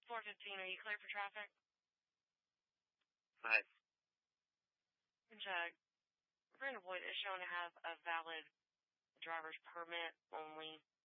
4:15. Are you clear for traffic? Hi. Check. Brandon Boyd is shown to have a valid driver's permit only.